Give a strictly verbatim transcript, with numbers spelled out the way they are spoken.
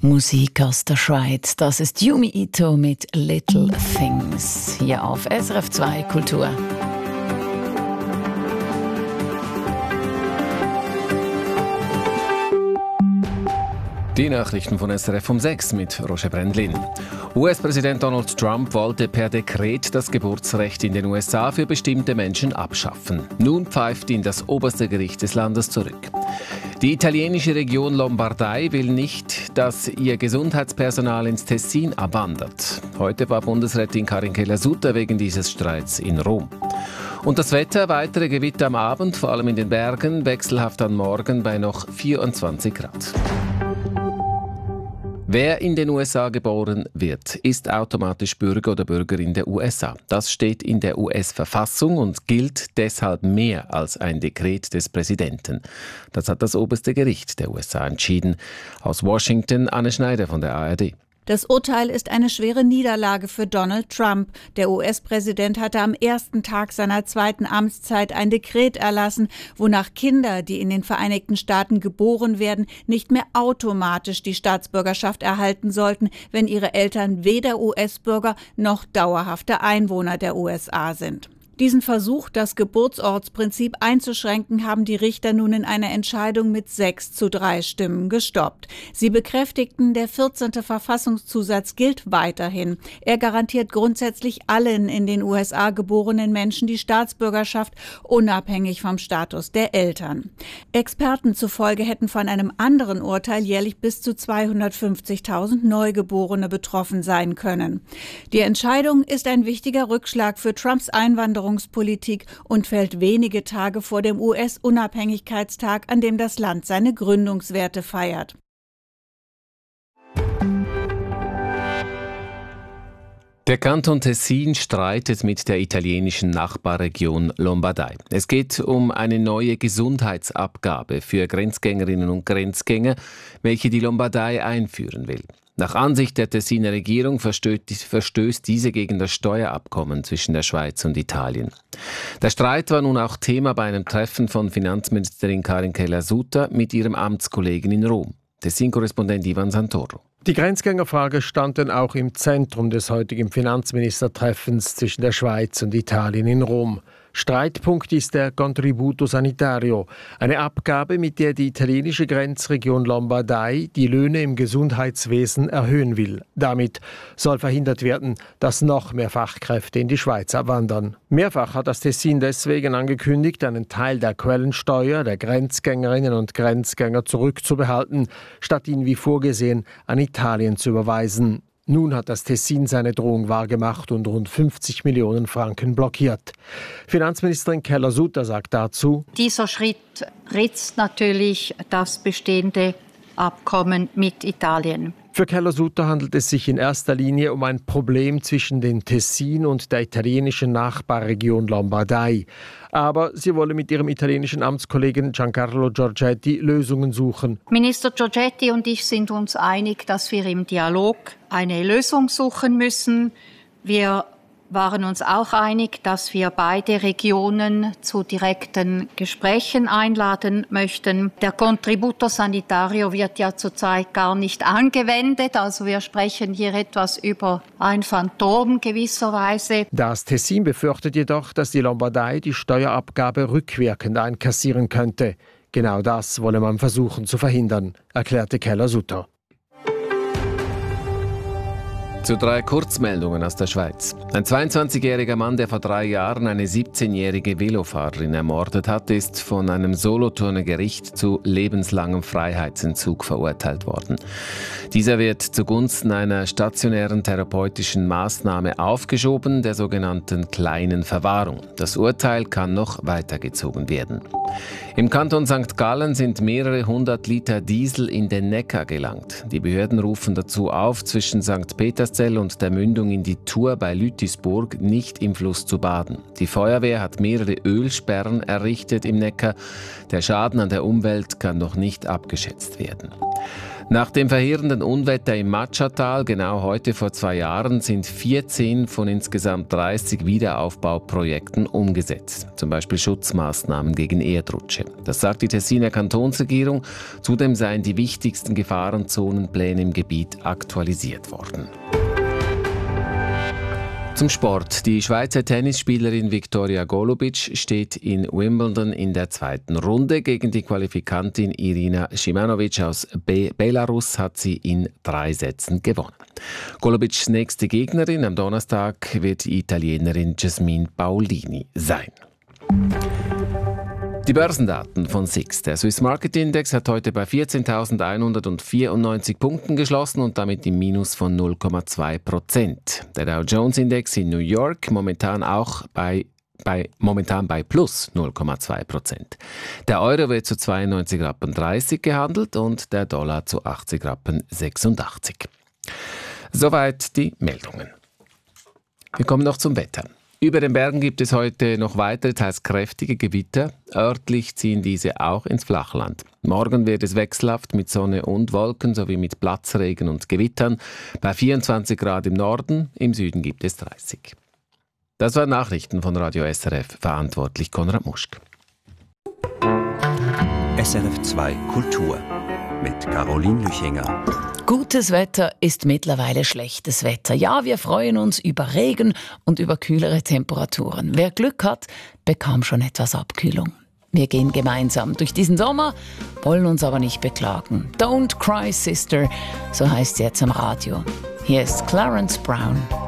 Musik aus der Schweiz. Das ist Yumi Ito mit Little Things. Hier auf S R F zwei Kultur. Die Nachrichten von S R F um sechs mit Roger Brendlin. U S-Präsident Donald Trump wollte per Dekret das Geburtsrecht in den U S A für bestimmte Menschen abschaffen. Nun pfeift ihn das oberste Gericht des Landes zurück. Die italienische Region Lombardei will nicht, dass ihr Gesundheitspersonal ins Tessin abwandert. Heute war Bundesrätin Karin Keller-Sutter wegen dieses Streits in Rom. Und das Wetter, weitere Gewitter am Abend, vor allem in den Bergen, wechselhaft am Morgen bei noch vierundzwanzig Grad. Wer in den U S A geboren wird, ist automatisch Bürger oder Bürgerin der U S A. Das steht in der U S-Verfassung und gilt deshalb mehr als ein Dekret des Präsidenten. Das hat das oberste Gericht der U S A entschieden. Aus Washington, Anne Schneider von der A R D. Das Urteil ist eine schwere Niederlage für Donald Trump. Der U S-Präsident hatte am ersten Tag seiner zweiten Amtszeit ein Dekret erlassen, wonach Kinder, die in den Vereinigten Staaten geboren werden, nicht mehr automatisch die Staatsbürgerschaft erhalten sollten, wenn ihre Eltern weder U S-Bürger noch dauerhafte Einwohner der U S A sind. Diesen Versuch, das Geburtsortsprinzip einzuschränken, haben die Richter nun in einer Entscheidung mit sechs zu drei Stimmen gestoppt. Sie bekräftigten, der vierzehnte Verfassungszusatz gilt weiterhin. Er garantiert grundsätzlich allen in den U S A geborenen Menschen die Staatsbürgerschaft, unabhängig vom Status der Eltern. Experten zufolge hätten von einem anderen Urteil jährlich bis zu zweihundertfünfzigtausend Neugeborene betroffen sein können. Die Entscheidung ist ein wichtiger Rückschlag für Trumps Einwanderungspolitik und fällt wenige Tage vor dem U S-Unabhängigkeitstag, an dem das Land seine Gründungswerte feiert. Der Kanton Tessin streitet mit der italienischen Nachbarregion Lombardei. Es geht um eine neue Gesundheitsabgabe für Grenzgängerinnen und Grenzgänger, welche die Lombardei einführen will. Nach Ansicht der Tessiner Regierung verstößt diese gegen das Steuerabkommen zwischen der Schweiz und Italien. Der Streit war nun auch Thema bei einem Treffen von Finanzministerin Karin Keller-Sutter mit ihrem Amtskollegen in Rom. Tessin-Korrespondent Ivan Santoro. Die Grenzgängerfrage stand dann auch im Zentrum des heutigen Finanzministertreffens zwischen der Schweiz und Italien in Rom. Streitpunkt ist der Contributo Sanitario, eine Abgabe, mit der die italienische Grenzregion Lombardei die Löhne im Gesundheitswesen erhöhen will. Damit soll verhindert werden, dass noch mehr Fachkräfte in die Schweiz abwandern. Mehrfach hat das Tessin deswegen angekündigt, einen Teil der Quellensteuer der Grenzgängerinnen und Grenzgänger zurückzubehalten, statt ihn wie vorgesehen an Italien zu überweisen. Nun hat das Tessin seine Drohung wahrgemacht und rund fünfzig Millionen Franken blockiert. Finanzministerin Keller-Sutter sagt dazu: Dieser Schritt ritzt natürlich das bestehende Abkommen mit Italien. Für Keller-Sutter handelt es sich in erster Linie um ein Problem zwischen den Tessin und der italienischen Nachbarregion Lombardei. Aber sie wolle mit ihrem italienischen Amtskollegen Giancarlo Giorgetti Lösungen suchen. Minister Giorgetti und ich sind uns einig, dass wir im Dialog eine Lösung suchen müssen. Wir waren uns auch einig, dass wir beide Regionen zu direkten Gesprächen einladen möchten. Der Contributo Sanitario wird ja zurzeit gar nicht angewendet, also wir sprechen hier etwas über ein Phantom gewisserweise. Das Tessin befürchtet jedoch, dass die Lombardei die Steuerabgabe rückwirkend einkassieren könnte. Genau das wolle man versuchen zu verhindern, erklärte Keller-Sutter. Zu drei Kurzmeldungen aus der Schweiz. Ein zweiundzwanzigjähriger Mann, der vor drei Jahren eine siebzehnjährige Velofahrerin ermordet hat, ist von einem Solothurner Gericht zu lebenslangem Freiheitsentzug verurteilt worden. Dieser wird zugunsten einer stationären therapeutischen Maßnahme aufgeschoben, der sogenannten kleinen Verwahrung. Das Urteil kann noch weitergezogen werden. Im Kanton Sankt Gallen sind mehrere hundert Liter Diesel in den Neckar gelangt. Die Behörden rufen dazu auf, zwischen Sankt Peters Parzell und der Mündung in die Thur bei Lütisburg nicht im Fluss zu baden. Die Feuerwehr hat mehrere Ölsperren errichtet im Neckar. Der Schaden an der Umwelt kann noch nicht abgeschätzt werden. Nach dem verheerenden Unwetter im Matschatal, genau heute vor zwei Jahren, sind vierzehn von insgesamt dreißig Wiederaufbauprojekten umgesetzt. Zum Beispiel Schutzmaßnahmen gegen Erdrutsche. Das sagt die Tessiner Kantonsregierung. Zudem seien die wichtigsten Gefahrenzonenpläne im Gebiet aktualisiert worden. Zum Sport. Die Schweizer Tennisspielerin Viktoria Golubic steht in Wimbledon in der zweiten Runde. Gegen die Qualifikantin Irina Šimanović aus Be- Belarus hat sie in drei Sätzen gewonnen. Golubics nächste Gegnerin am Donnerstag wird die Italienerin Jasmine Paolini sein. Die Börsendaten von S I X. Der Swiss Market Index hat heute bei vierzehntausendeinhundertvierundneunzig Punkten geschlossen und damit im Minus von null Komma zwei Prozent. Der Dow Jones Index in New York momentan auch bei, bei, momentan bei plus null Komma zwei Prozent. Der Euro wird zu zweiundneunzig Rappen dreißig gehandelt und der Dollar zu achtzig Rappen sechsundachtzig. Soweit die Meldungen. Wir kommen noch zum Wetter. Über den Bergen gibt es heute noch weitere, teils kräftige Gewitter. Örtlich ziehen diese auch ins Flachland. Morgen wird es wechselhaft mit Sonne und Wolken sowie mit Platzregen und Gewittern. Bei vierundzwanzig Grad im Norden, im Süden gibt es dreißig. Das waren Nachrichten von Radio S R F, verantwortlich Konrad Muschk. S R F zwei Kultur mit Caroline Lüchinger. Gutes Wetter ist mittlerweile schlechtes Wetter. Ja, wir freuen uns über Regen und über kühlere Temperaturen. Wer Glück hat, bekam schon etwas Abkühlung. Wir gehen gemeinsam durch diesen Sommer, wollen uns aber nicht beklagen. Don't cry, Sister, so heißt es jetzt am Radio. Hier ist Clarence Brown.